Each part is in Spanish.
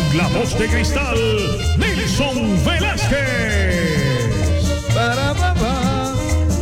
la voz de cristal, Nelson Velázquez. Para papá.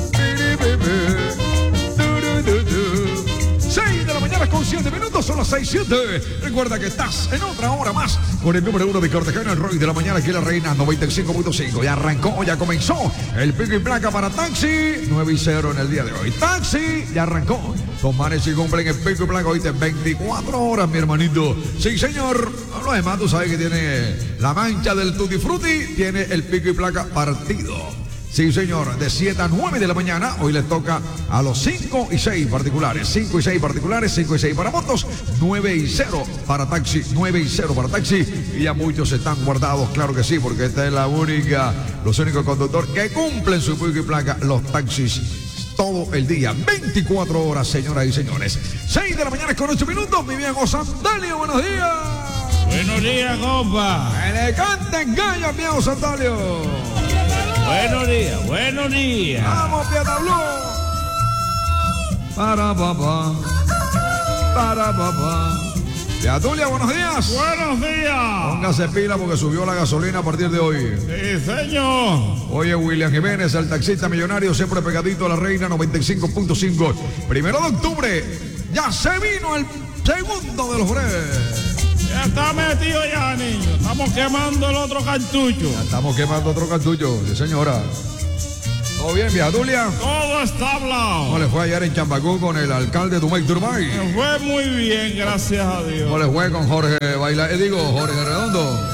6 de la mañana con 7 minutos, son las 6:07. Recuerda que estás en otra hora más con el número 1 de Cartagena, el Roy de la mañana, aquí en la Reina 95.5. Ya arrancó, ya comenzó el pico y placa para Taxi 9-0 en el día de hoy. Taxi ya arrancó. Los manes si cumplen el pico y placa hoy de 24 horas, mi hermanito. Sí, señor. Lo demás, tú sabes que tiene la mancha del Tutti Frutti, tiene el pico y placa partido. Sí, señor, de 7 a 9 de la mañana. Hoy les toca a los 5 y 6 particulares. 5 y 6 particulares, 5 y 6 para motos, 9-0 para taxi, 9-0 para taxi. Y ya muchos están guardados, claro que sí, porque esta es los únicos conductores que cumplen su pico y placa, los taxis. Todo el día, 24 horas, señoras y señores. 6 de la mañana con 8 minutos, mi viejo Sandalio, buenos días. Buenos días, compa. Que le canten gallos, viejo Sandalio. Buenos días, buenos días. Vamos, Pietablú. Para papá. Para papá. Piatulia, buenos días. Buenos días. Póngase pila porque subió la gasolina a partir de hoy. Sí, señor. Oye, William Jiménez, el taxista millonario, siempre pegadito a la Reina 95.5. 1 de octubre, ya se vino el segundo de los breves. Ya está metido ya, niño. Estamos quemando el otro cartucho. Ya estamos quemando otro cartucho, sí, señora. ¿Todo bien, vieja Tulia? Todo está hablado. ¿Cómo le fue ayer en Chambacú con el alcalde Dumay Turbay? Me fue muy bien, gracias a Dios. ¿Cómo le fue con Jorge Jorge Redondo?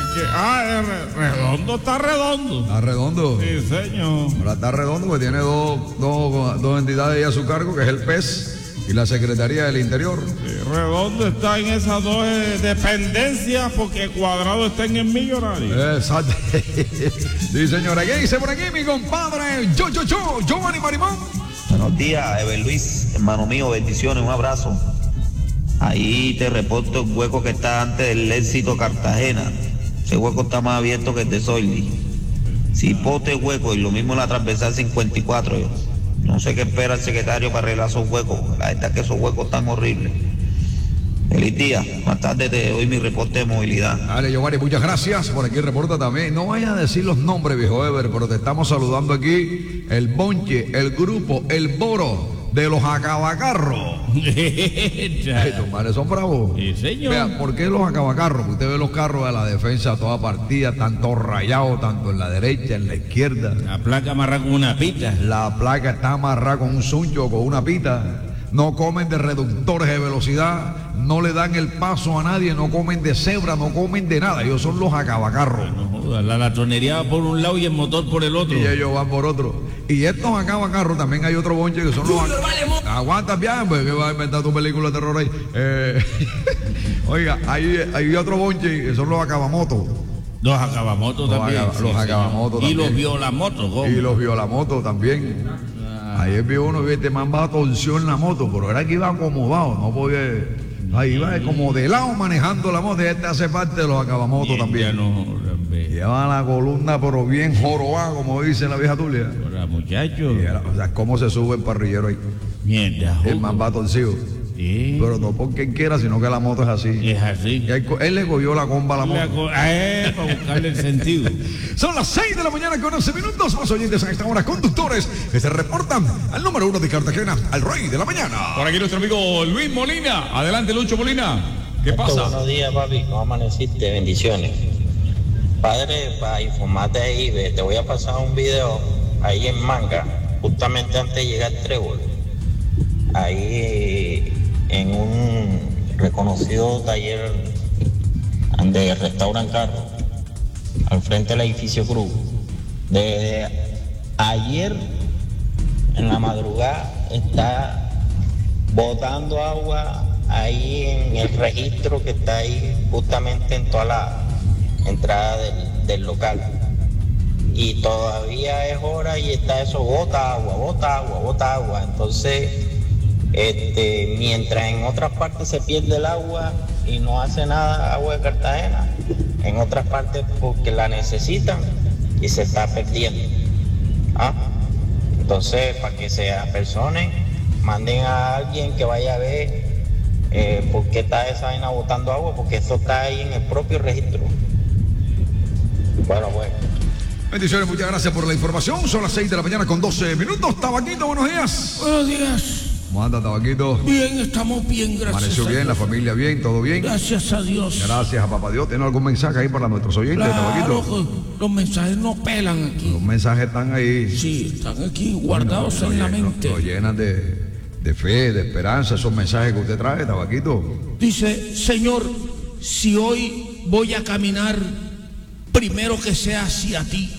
Redondo está redondo. ¿Está redondo? Sí, señor. Ahora está redondo porque tiene dos entidades ahí a su cargo, que es el PES y la Secretaría del Interior. Sí, Redondo está en esas dos dependencias porque Cuadrado está en el millonario. Exacto. Sí, señora. ¿Qué dice por aquí mi compadre Giovanni Marimón? Buenos días, Eber Luis, hermano mío, bendiciones, un abrazo. Ahí te reporto el hueco que está antes del Éxito Cartagena. Ese hueco está más abierto que el de Soili. Cipote hueco y lo mismo en la transversal 54. No sé qué espera el secretario para arreglar esos huecos. La verdad es que esos huecos están horribles. Feliz día. Más tarde te doy mi reporte de movilidad. Dale, Giovanni, muchas gracias. Por aquí reporta también. No vayas a decir los nombres, viejo Ever, pero te estamos saludando aquí. El bonche, el grupo, el boro de los acabacarros. Estos manes son bravos. Sí, señor. Vea, ¿por qué los acabacarros? Porque usted ve los carros de la defensa a toda partida, tanto rayados, tanto en la derecha, en la izquierda. La placa amarrada con una pita. La placa está amarrada con un suncho o con una pita. No comen de reductores de velocidad, no le dan el paso a nadie, no comen de cebra, no comen de nada. Ellos son los acabacarros. No joda, la ladronería va por un lado y el motor por el otro. Y ellos van por otro. Y estos acabacarros también hay otro bonche que son los aguanta bien, pues que va a inventar tu película de terror ahí. Oiga, hay otro bonche que son los acabamotos. Los acabamotos también. Los acabamotos también. Y los violamotos, ¿cómo? Y los violamotos también. Ayer vi uno que este man va torció en la moto, pero era que iba acomodado, no podía. Ahí iba como de lado manejando la moto, y este hace parte de los acabamotos también. Lleva la columna, pero bien jorobada, como dice la vieja Tulia. Hola, muchachos. O sea, cómo se sube el parrillero ahí. Mierda. El man va torcido. Sí. Pero no por quien quiera, sino que la moto es así. Es así. Y él le cogió la comba a la moto. Para buscarle el sentido. Son las 6 de la mañana con 11 minutos. Más oyentes a esta hora, conductores que se reportan al número 1 de Cartagena, al Rey de la Mañana. Por aquí nuestro amigo Luis Molina. Adelante, Lucho Molina. ¿Qué pasa? Buenos días, papi. ¿Cómo amaneciste? Bendiciones. Padre, para informarte ahí, te voy a pasar un video ahí en Manga, justamente antes de llegar al Trébol. Ahí en un reconocido taller donde restauran carros, al frente del edificio Cruz. Desde ayer en la madrugada está botando agua ahí en el registro que está ahí justamente en toda la entrada del local. Y todavía es hora y está eso, bota agua. Entonces, mientras en otras partes se pierde el agua y no hace nada Agua de Cartagena, en otras partes porque la necesitan y se está perdiendo. Entonces, para que se apersonen, manden a alguien que vaya a ver ¿Por qué está esa vaina botando agua? Porque eso está ahí en el propio registro. Bueno. Bendiciones, muchas gracias por la información. Son las 6 de la mañana con 12 minutos. Tabaquito, buenos días. Buenos días. ¿Cómo anda, Tabaquito? Bien, estamos bien, gracias. ¿Amaneció bien? ¿La familia bien? ¿Todo bien? Gracias a Dios. Gracias a Papá Dios. ¿Tiene algún mensaje ahí para nuestros oyentes, Claro, Tabaquito? los mensajes no pelan aquí. Los mensajes están ahí. Sí, están aquí guardados en la mente. Nos llenan de fe, de esperanza, esos mensajes que usted trae, Tabaquito. Dice, Señor, si hoy voy a caminar, primero que sea hacia ti,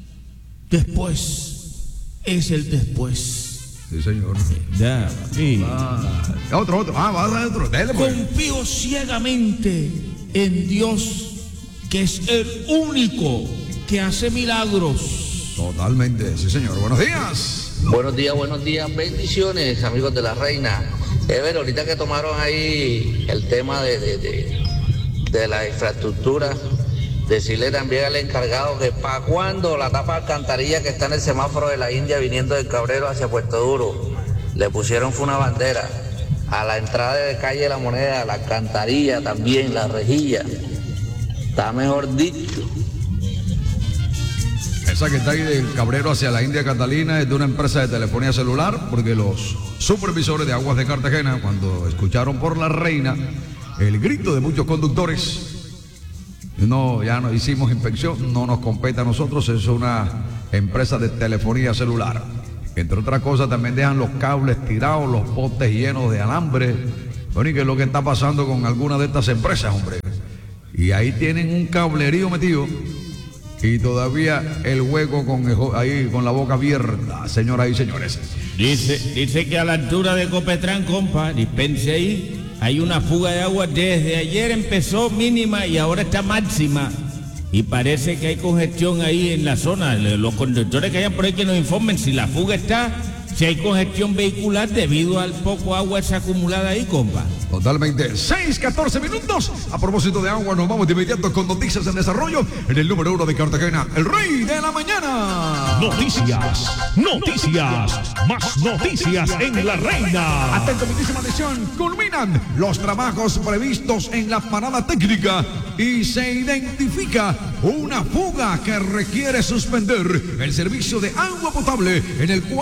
después es el después. Sí, señor. Ya, sí. Otro. Va a dar otro. Dele, pues. Confío ciegamente en Dios, que es el único que hace milagros. Totalmente, sí, señor. Buenos días. Buenos días, bendiciones, amigos de la reina. Ever, ahorita que tomaron ahí el tema de la infraestructura, decirle también al encargado que para cuando la tapa de alcantarilla que está en el semáforo de la India viniendo del Cabrero hacia Puerto Duro, le pusieron fue una bandera a la entrada de calle La Moneda, la alcantarilla también, la rejilla, está mejor dicho. Esa que está ahí del Cabrero hacia la India Catalina es de una empresa de telefonía celular, porque los supervisores de Aguas de Cartagena, cuando escucharon por la reina el grito de muchos conductores, ya no hicimos inspección, no nos compete a nosotros, es una empresa de telefonía celular. Entre otras cosas también dejan los cables tirados, los postes llenos de alambre. Bueno, ¿y qué es lo que está pasando con alguna de estas empresas, hombre? Y ahí tienen un cablerío metido y todavía el hueco ahí con la boca abierta, señoras y señores. Dice que a la altura de Copetrán, compa, dispense ahí, hay una fuga de agua. Desde ayer empezó mínima y ahora está máxima. Y parece que hay congestión ahí en la zona. Los conductores que hayan por ahí que nos informen si la fuga está, si hay congestión vehicular debido al poco agua esa acumulada ahí, compa. Totalmente. 6:14 minutos. A propósito de agua, nos vamos de inmediato con noticias en desarrollo en el número 1 de Cartagena, el rey de la mañana. Noticias, más noticias en La Reina. Atento, muchísima atención. Culminan los trabajos previstos en la parada técnica y se identifica una fuga que requiere suspender el servicio de agua potable en el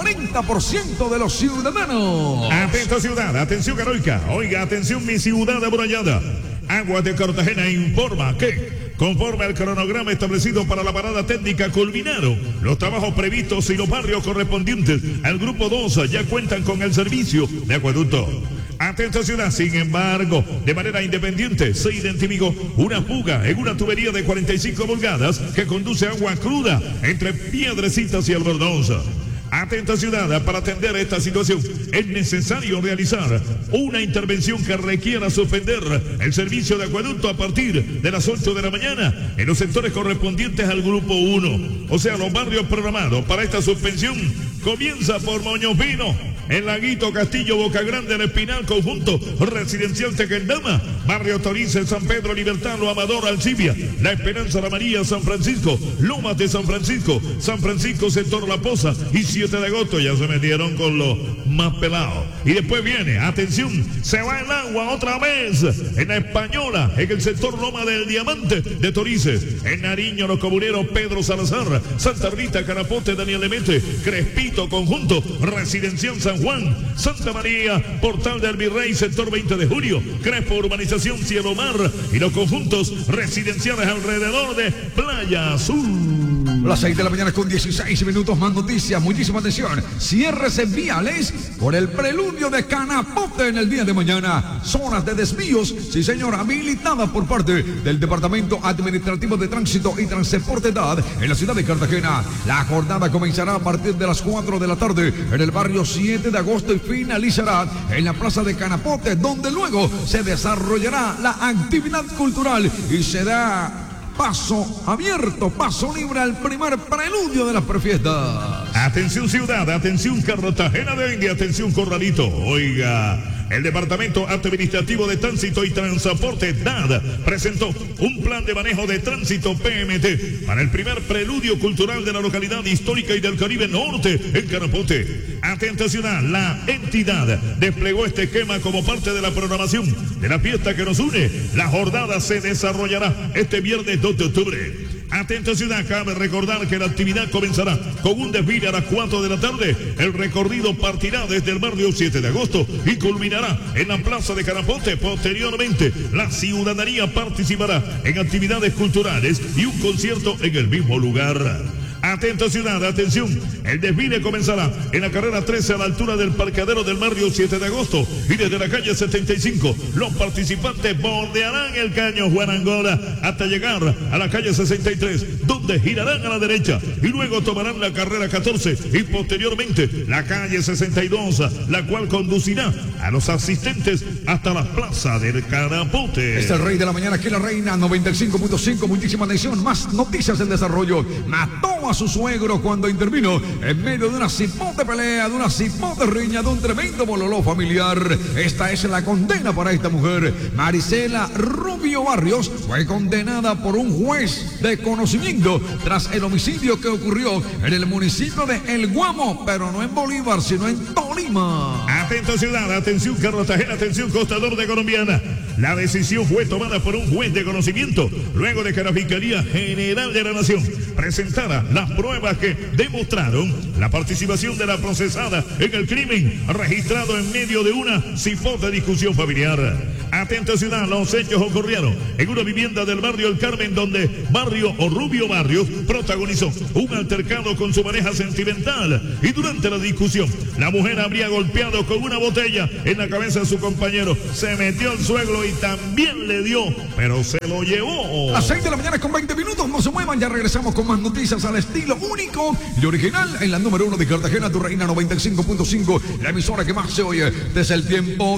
40% de los ciudadanos. Atenta ciudad, atención heroica. Oiga, atención mi ciudad amurallada. Aguas de Cartagena informa que, conforme al cronograma establecido para la parada técnica, culminaron los trabajos previstos y los barrios correspondientes al grupo 2 ya cuentan con el servicio de acueducto. Atenta ciudad, sin embargo, de manera independiente se identificó una fuga en una tubería de 45 pulgadas que conduce agua cruda entre Piedrecitas y Albornoz. Atenta ciudad, para atender esta situación es necesario realizar una intervención que requiera suspender el servicio de acueducto a partir de las 8 de la mañana en los sectores correspondientes al grupo 1. O sea, los barrios programados para esta suspensión comienza por Moñopino, El Laguito, Castillo, Boca Grande, El Espinal, Conjunto Residencial Tequendama, Barrio Torice, San Pedro, Libertad, Lo Amador, Alcibia, La Esperanza, La María, San Francisco, Lomas de San Francisco, Sector La Poza y 7 de agosto. Ya se metieron con los más pelados. Y después viene, atención, se va el agua otra vez en La Española, en el sector Loma del Diamante de Torices, en Nariño, Los Comuneros, Pedro Salazar, Santa Rita, Carapote, Daniel Lemete, Crespito, Conjunto Residencial San Juan, Santa María, Portal del Virrey, sector 20 de julio, Crespo, Urbanización Cielo Mar y los conjuntos residenciales alrededor de Playa Azul. Las 6 de la mañana con 16 minutos, más noticias, muchísima atención. Cierres viales por el preludio de Canapote en el día de mañana. Zonas de desvíos, sí señor, habilitadas por parte del Departamento Administrativo de Tránsito y Transporte DAD en la ciudad de Cartagena. La jornada comenzará a partir de las 4 de la tarde en el barrio 7 de agosto y finalizará en la plaza de Canapote, donde luego se desarrollará la actividad cultural y se da paso abierto, paso libre al primer preludio de las prefiestas. Atención ciudad, atención Cartagena de India, atención Corralito. Oiga, El Departamento Administrativo de Tránsito y Transporte, DAD, presentó un plan de manejo de tránsito PMT para el primer preludio cultural de la localidad histórica y del Caribe Norte en Carapote. Atención, la entidad desplegó este esquema como parte de la programación de la fiesta que nos une. La jornada se desarrollará este viernes 2 de octubre. Atenta ciudad, cabe recordar que la actividad comenzará con un desfile a las 4 de la tarde. El recorrido partirá desde el barrio 7 de agosto y culminará en la plaza de Carapote. Posteriormente, la ciudadanía participará en actividades culturales y un concierto en el mismo lugar. Atenta ciudad, atención, el desfile comenzará en la carrera 13 a la altura del parqueadero del barrio 7 de agosto y desde la calle 75 los participantes bordearán el caño Juan Angola hasta llegar a la calle 63, donde girarán a la derecha y luego tomarán la carrera 14 y posteriormente la calle 62, la cual conducirá a los asistentes hasta la plaza del Carapote. Es el rey de la mañana, aquí la reina 95.5, muchísima atención, más noticias en desarrollo. Mató a su suegro cuando intervino en medio de una cipote pelea, de una cipote riña, de un tremendo bololó familiar. Esta es la condena para esta mujer. Marisela Rubio Barrios fue condenada por un juez de conocimiento tras el homicidio que ocurrió en el municipio de El Guamo, pero no en Bolívar, sino en Tolima. Atento ciudad, atención Cartagena, atención Costa Norte colombiana. La decisión fue tomada por un juez de conocimiento luego de que la Fiscalía General de la Nación presentara las pruebas que demostraron la participación de la procesada en el crimen registrado en medio de una cipote discusión familiar. Atenta ciudad, los hechos ocurrieron en una vivienda del barrio El Carmen, donde Rubio Barrios protagonizó un altercado con su pareja sentimental y durante la discusión la mujer habría golpeado con una botella en la cabeza de su compañero. Se metió el suegro y también le dio, pero se lo llevó. A 6 de la mañana con 20 minutos, no se muevan, ya regresamos con más noticias al estilo único y original en la número 1 de Cartagena, tu reina 95.5, la emisora que más se oye desde el tiempo